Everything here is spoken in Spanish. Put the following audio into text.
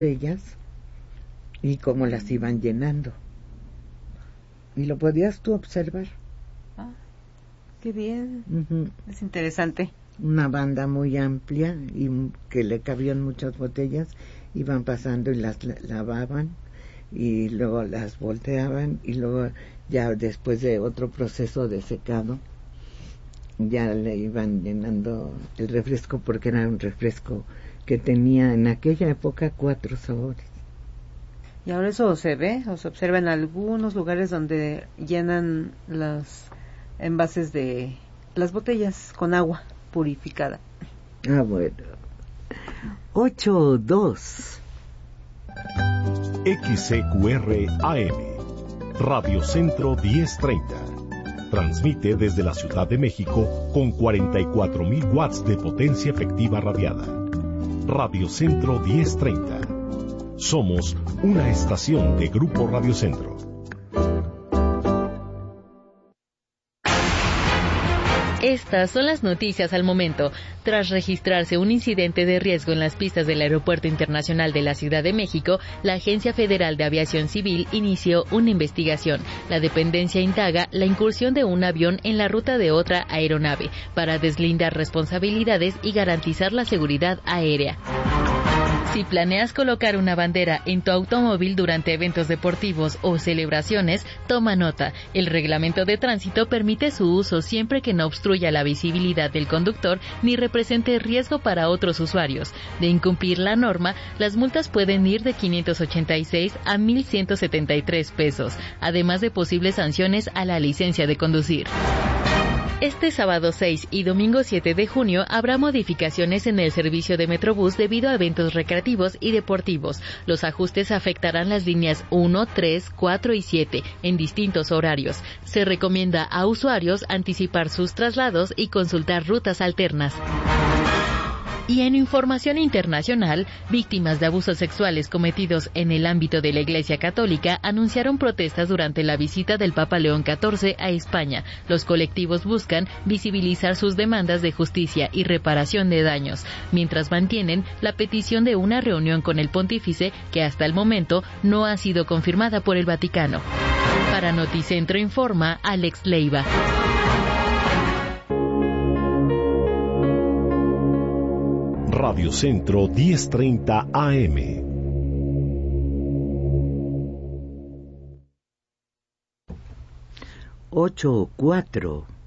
ellas y cómo las iban llenando. Y lo podías tú observar. Ah, qué bien. Uh-huh. Es interesante. Una banda muy amplia y que le cabían muchas botellas, iban pasando y las lavaban y luego las volteaban y luego ya después de otro proceso de secado ya le iban llenando el refresco, porque era un refresco que tenía en aquella época 4 sabores. Y ahora eso se ve o se observa en algunos lugares donde llenan los envases de las botellas con agua purificada. Ah, bueno. 8-2. XCQR AM, Radio Centro 1030. Transmite desde la Ciudad de México con 44,000 watts de potencia efectiva radiada. Radio Centro 1030. Somos una estación de Grupo Radio Centro. Estas son las noticias al momento. Tras registrarse un incidente de riesgo en las pistas del Aeropuerto Internacional de la Ciudad de México, la Agencia Federal de Aviación Civil inició una investigación. La dependencia indaga la incursión de un avión en la ruta de otra aeronave para deslindar responsabilidades y garantizar la seguridad aérea. Si planeas colocar una bandera en tu automóvil durante eventos deportivos o celebraciones, toma nota. El reglamento de tránsito permite su uso siempre que no obstruya la visibilidad del conductor ni represente riesgo para otros usuarios. De incumplir la norma, las multas pueden ir de 586 a 1,173 pesos, además de posibles sanciones a la licencia de conducir. Este sábado 6 y domingo 7 de junio habrá modificaciones en el servicio de Metrobús debido a eventos recreativos y deportivos. Los ajustes afectarán las líneas 1, 3, 4 y 7 en distintos horarios. Se recomienda a usuarios anticipar sus traslados y consultar rutas alternas. Y en información internacional, víctimas de abusos sexuales cometidos en el ámbito de la Iglesia Católica anunciaron protestas durante la visita del Papa León XIV a España. Los colectivos buscan visibilizar sus demandas de justicia y reparación de daños, mientras mantienen la petición de una reunión con el pontífice que hasta el momento no ha sido confirmada por el Vaticano. Para Noticentro informa Alex Leiva. Radio Centro 1030 AM. Ocho, 4.